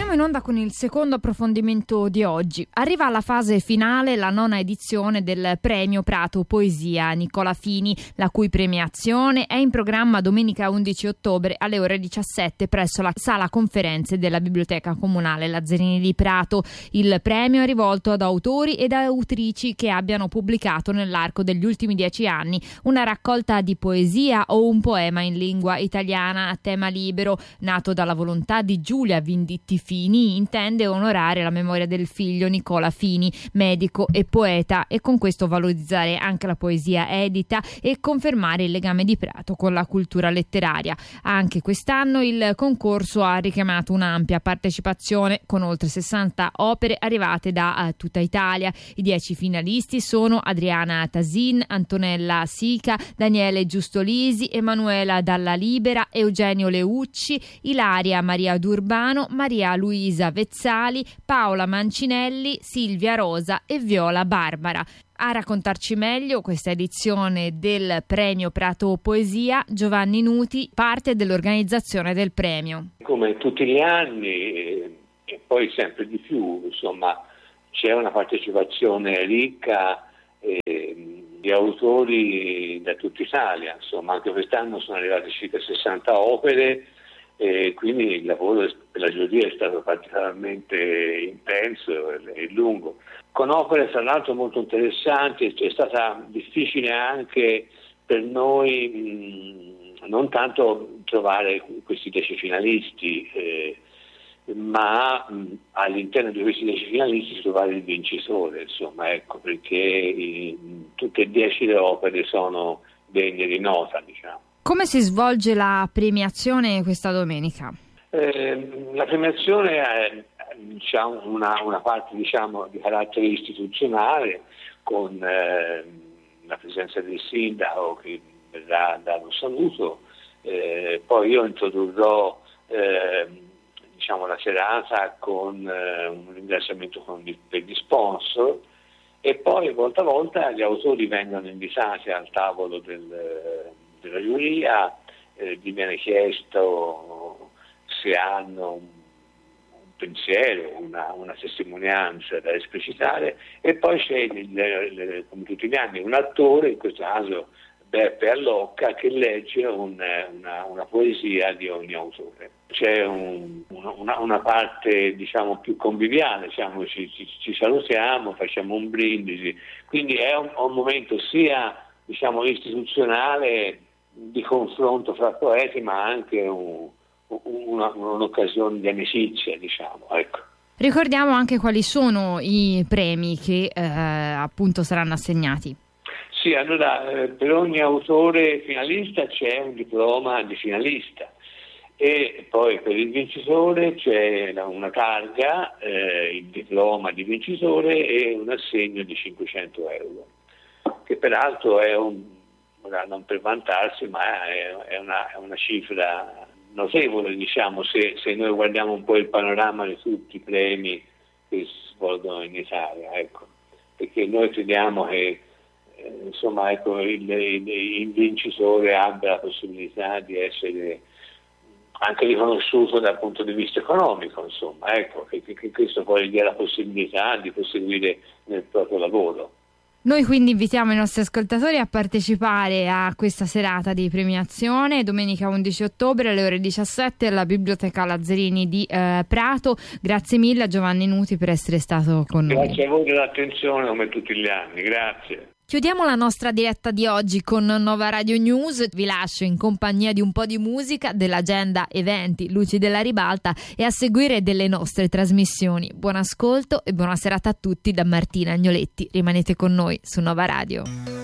Andiamo in onda con il secondo approfondimento di oggi. Arriva alla fase finale la 9ª edizione del Premio Prato Poesia Nicola Fini, la cui premiazione è in programma domenica 11 ottobre alle ore 17 presso la sala conferenze della Biblioteca Comunale Lazzarini di Prato. Il premio è rivolto ad autori ed autrici che abbiano pubblicato nell'arco degli ultimi 10 anni una raccolta di poesia o un poema in lingua italiana a tema libero. Nato dalla volontà di Giulia Vinditti Fini, intende onorare la memoria del figlio Nicola Fini, medico e poeta, e con questo valorizzare anche la poesia edita e confermare il legame di Prato con la cultura letteraria. Anche quest'anno il concorso ha richiamato un'ampia partecipazione con oltre 60 opere arrivate da tutta Italia. I 10 finalisti sono Adriana Tasin, Antonella Sica, Daniele Giustolisi, Emanuela Dalla Libera, Eugenio Leucci, Ilaria Maria D'Urbano, Maria Luisa Vezzali, Paola Mancinelli, Silvia Rosa e Viola Barbara. A raccontarci meglio questa edizione del Premio Prato Poesia, Giovanni Nuti, parte dell'organizzazione del premio. Come tutti gli anni, e poi sempre di più, insomma, c'è una partecipazione ricca di autori da tutta Italia. Insomma, anche quest'anno sono arrivate circa 60 opere, e quindi il lavoro per la giuria è stato particolarmente intenso e lungo, con opere tra l'altro molto interessanti. È stata difficile anche per noi non tanto trovare questi 10 finalisti, ma all'interno di questi 10 finalisti trovare il vincitore, insomma, ecco, perché tutte e 10 le opere sono degne di nota, diciamo. Come si svolge la premiazione questa domenica? La premiazione è una parte di carattere istituzionale, con la presenza del sindaco che verrà a dare un saluto, poi io introdurrò la serata con un ringraziamento per gli sponsor, e poi volta a volta gli autori vengono invitati al tavolo della giuria, gli viene chiesto se hanno un pensiero, una testimonianza da esplicitare, e poi c'è, come tutti gli anni, un attore, in questo caso Beppe Allocca, che legge una poesia di ogni autore. C'è una parte più conviviale, ci salutiamo, facciamo un brindisi, quindi è un momento sia istituzionale di confronto fra poeti, ma anche un'occasione di amicizia, ecco. Ricordiamo anche quali sono i premi che appunto saranno assegnati. Sì, allora per ogni autore finalista c'è un diploma di finalista, e poi per il vincitore c'è una targa, il diploma di vincitore e un assegno di 500 euro, che peraltro è non per vantarsi, ma è una cifra notevole, se noi guardiamo un po' il panorama di tutti i premi che si svolgono in Italia, ecco, perché noi crediamo che il vincitore abbia la possibilità di essere anche riconosciuto dal punto di vista economico, insomma, ecco, che questo poi gli dia la possibilità di proseguire nel proprio lavoro. Noi quindi invitiamo i nostri ascoltatori a partecipare a questa serata di premiazione domenica 11 ottobre alle ore 17 alla Biblioteca Lazzarini di Prato. Grazie mille a Giovanni Nuti per essere stato con noi. Grazie a voi dell'attenzione, come tutti gli anni, grazie. Chiudiamo la nostra diretta di oggi con Nova Radio News. Vi lascio in compagnia di un po' di musica, dell'agenda eventi Luci della Ribalta e a seguire delle nostre trasmissioni. Buon ascolto e buona serata a tutti da Martina Agnoletti. Rimanete con noi su Nova Radio.